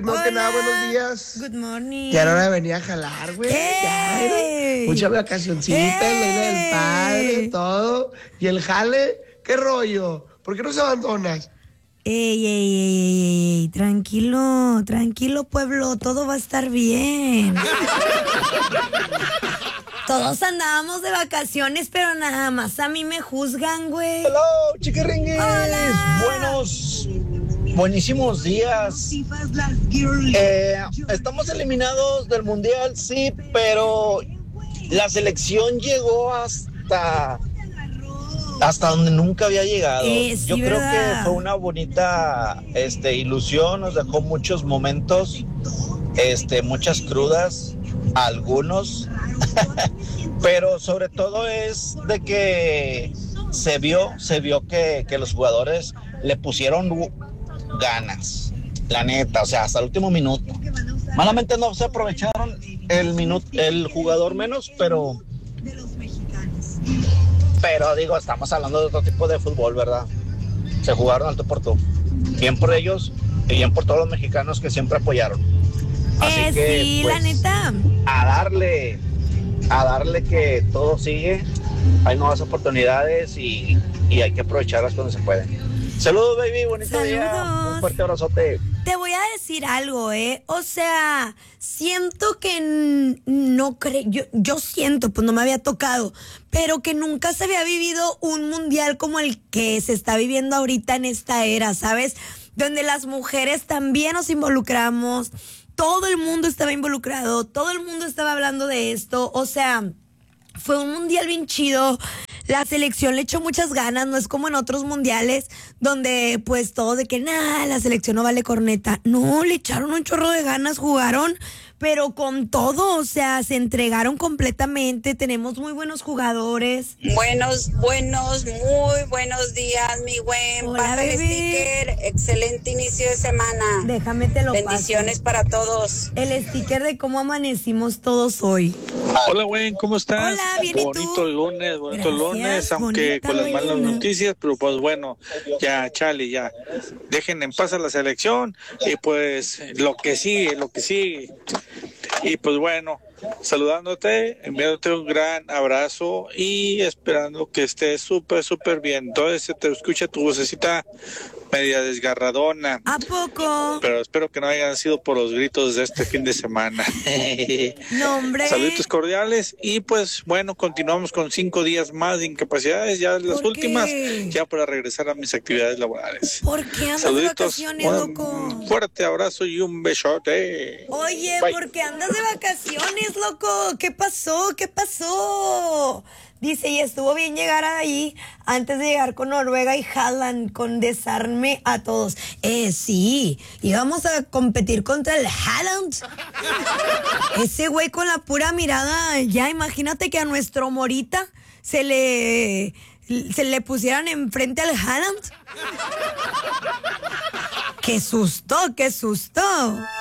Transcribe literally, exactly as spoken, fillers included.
No, Hola. que nada, buenos días. Good morning. Ya era hora de venir a jalar, güey. Ya era. Mucha vacacioncita, ¡Ey! la isla del padre, todo. Y el jale, ¿qué rollo? ¿Por qué no se abandonas? Ey, ey, ey, ey, ey, tranquilo, tranquilo, pueblo, todo va a estar bien. Todos andábamos de vacaciones, pero nada más a mí me juzgan, güey. Hello, chiquiringuis. Hola. Buenos, buenísimos días. Eh, estamos eliminados del mundial, sí, pero la selección llegó hasta hasta donde nunca había llegado. Eh, sí, Yo creo ¿verdad? que fue una bonita este, ilusión, nos dejó muchos momentos, este, muchas crudas, algunos, pero sobre todo es de que se vio, se vio que, que los jugadores le pusieron ganas, la neta, o sea, hasta el último minuto. Malamente no se aprovecharon el minuto, el jugador menos, pero pero digo, estamos hablando de otro tipo de fútbol, ¿verdad? Se jugaron al tú por tú. Bien por ellos y bien por todos los mexicanos que siempre apoyaron. Así Eh, que, sí, pues, la neta. a darle, a darle que todo sigue. Hay nuevas oportunidades y, y hay que aprovecharlas cuando se pueden. Saludos, baby, bonito día. Saludos. Un fuerte abrazote. Te voy a decir algo, ¿eh? O sea, siento que n- no creo, yo, yo siento, pues no me había tocado, pero que nunca se había vivido un mundial como el que se está viviendo ahorita en esta era, ¿sabes? Donde las mujeres también nos involucramos, todo el mundo estaba involucrado, todo el mundo estaba hablando de esto, o sea, fue un mundial bien chido. La selección le echó muchas ganas, no es como en otros mundiales donde pues todo de que nada, la selección no vale corneta. No, le echaron un chorro de ganas, jugaron, pero con todo, o sea, se entregaron completamente, tenemos muy buenos jugadores. Buenos, buenos, muy buenos días, mi buen. Hola, Pásale bebé. sticker. Excelente inicio de semana. Déjame te lo paso. Bendiciones para todos. El sticker de cómo amanecimos todos hoy. Hola, güey, ¿cómo estás? Hola, bien, ¿y tú? Bonito lunes, bonito Gracias, lunes, aunque bonita con las malas mañana. noticias, pero pues bueno, ya, chale, ya. Dejen en paz a la selección y pues lo que sigue, lo que sigue. Y pues bueno, saludándote, enviándote un gran abrazo y esperando que estés súper, súper bien. Entonces se te escucha tu vocecita media desgarradona, ¿A poco? pero espero que no hayan sido por los gritos de este fin de semana. No, hombre. Saluditos cordiales y pues bueno, continuamos con cinco días más de incapacidades, ya las ¿Por últimas, qué? ya para regresar a mis actividades laborales. ¿Por qué andas de Saluditos, vacaciones, un loco? fuerte abrazo y un besote. Oye, Bye. ¿por qué andas de vacaciones, loco? ¿Qué pasó? ¿Qué pasó? Dice, y estuvo bien llegar ahí antes de llegar con Noruega y Haaland, con desarme a todos. Eh, sí, íbamos a competir contra el Haaland. Ese güey con la pura mirada, ya imagínate que a nuestro Morita se le, se le pusieran enfrente al Haaland. ¡Qué susto, qué susto!